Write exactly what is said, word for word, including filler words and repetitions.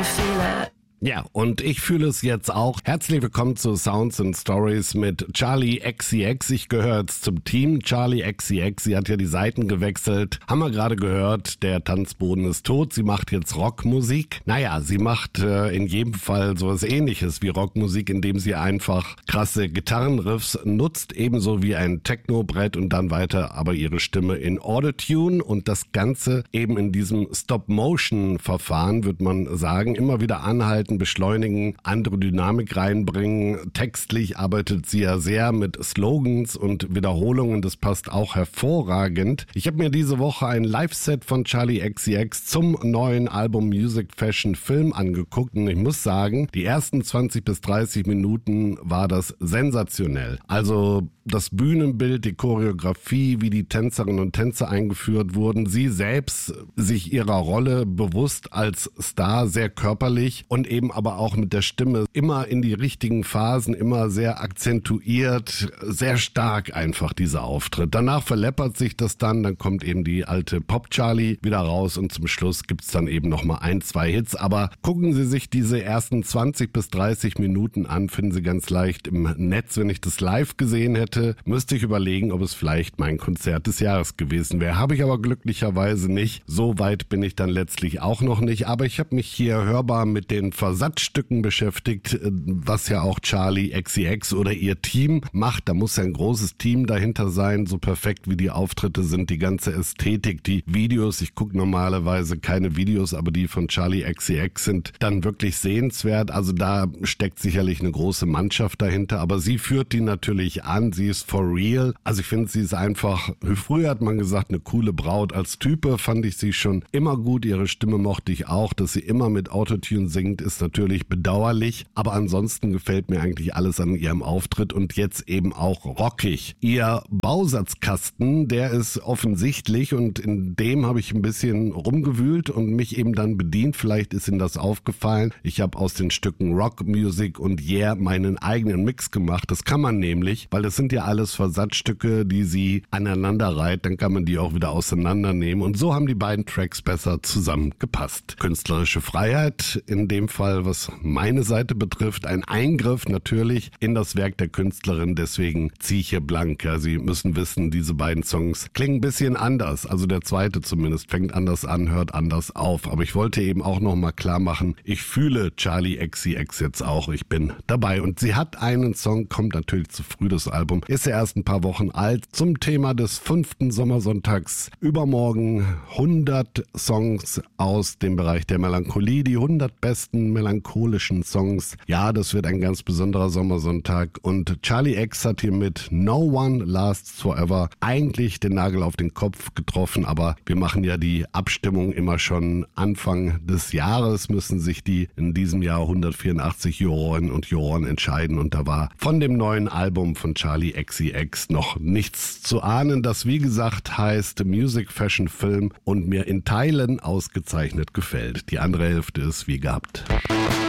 feel it. Ja, und ich fühle es jetzt auch. Herzlich willkommen zu Sounds and Stories mit Charli X C X. Ich gehöre jetzt zum Team Charli X C X. Sie hat ja die Seiten gewechselt. Haben wir gerade gehört, der Tanzboden ist tot. Sie macht jetzt Rockmusik. Naja, sie macht äh, in jedem Fall sowas Ähnliches wie Rockmusik, indem sie einfach krasse Gitarrenriffs nutzt, ebenso wie ein Techno-Brett und dann weiter aber ihre Stimme in Autotune und das Ganze eben in diesem Stop-Motion-Verfahren, würde man sagen, immer wieder anhalten, beschleunigen, andere Dynamik reinbringen. Textlich arbeitet sie ja sehr mit Slogans und Wiederholungen, das passt auch hervorragend. Ich habe mir diese Woche ein Live-Set von Charli X C X zum neuen Album Music Fashion Film angeguckt und ich muss sagen, die ersten zwanzig bis dreißig Minuten war das sensationell. Also das Bühnenbild, die Choreografie, wie die Tänzerinnen und Tänzer eingeführt wurden, sie selbst sich ihrer Rolle bewusst als Star, sehr körperlich und eben aber auch mit der Stimme immer in die richtigen Phasen, immer sehr akzentuiert, sehr stark einfach dieser Auftritt. Danach verleppert sich das dann, dann kommt eben die alte Pop-Charli wieder raus und zum Schluss gibt's dann eben nochmal ein, zwei Hits. Aber gucken Sie sich diese ersten zwanzig bis dreißig Minuten an, finden Sie ganz leicht im Netz. Wenn ich das live gesehen hätte, müsste ich überlegen, ob es vielleicht mein Konzert des Jahres gewesen wäre. Habe ich aber glücklicherweise nicht. So weit bin ich dann letztlich auch noch nicht. Aber ich habe mich hier hörbar mit den Versatzstücken beschäftigt, was ja auch Charli X C X oder ihr Team macht. Da muss ja ein großes Team dahinter sein, so perfekt wie die Auftritte sind, die ganze Ästhetik, die Videos. Ich gucke normalerweise keine Videos, aber die von Charli X C X sind dann wirklich sehenswert. Also da steckt sicherlich eine große Mannschaft dahinter, aber sie führt die natürlich an. Sie ist for real. Also ich finde, sie ist einfach, früher hat man gesagt, eine coole Braut. Als Type fand ich sie schon immer gut. Ihre Stimme mochte ich auch. Dass sie immer mit Autotune singt, ist natürlich bedauerlich. Aber ansonsten gefällt mir eigentlich alles an ihrem Auftritt und jetzt eben auch rockig. Ihr Bausatzkasten, der ist offensichtlich und in dem habe ich ein bisschen rumgewühlt und mich eben dann bedient. Vielleicht ist Ihnen das aufgefallen. Ich habe aus den Stücken Rock Music und Yeah meinen eigenen Mix gemacht. Das kann man nämlich, weil das sind ja alles Versatzstücke, die sie aneinander reiht, dann kann man die auch wieder auseinandernehmen und so haben die beiden Tracks besser zusammengepasst. Künstlerische Freiheit, in dem Fall, was meine Seite betrifft, ein Eingriff natürlich in das Werk der Künstlerin, deswegen ziehe ich hier blank. Ja, Sie müssen wissen, diese beiden Songs klingen ein bisschen anders, also der zweite zumindest fängt anders an, hört anders auf, aber ich wollte eben auch nochmal klar machen, ich fühle Charli X C X jetzt auch, ich bin dabei und sie hat einen Song, kommt natürlich zu früh, das Album ist ja erst ein paar Wochen alt, zum Thema des fünften Sommersonntags. Übermorgen hundert Songs aus dem Bereich der Melancholie, die hundert besten melancholischen Songs. Ja, das wird ein ganz besonderer Sommersonntag und Charli X hat hier mit No One Lasts Forever eigentlich den Nagel auf den Kopf getroffen, aber wir machen ja die Abstimmung immer schon Anfang des Jahres, müssen sich die in diesem Jahr hundertvierundachtzig Juroren und Juroren entscheiden und da war von dem neuen Album von Charli X C X noch nichts zu ahnen, das wie gesagt heißt Music Fashion Film und mir in Teilen ausgezeichnet gefällt. Die andere Hälfte ist wie gehabt.